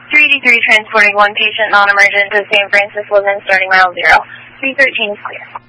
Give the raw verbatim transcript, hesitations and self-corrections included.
three eighty-three transporting one patient non-emergent to San Francis Women starting mile zero. three thirteen is clear.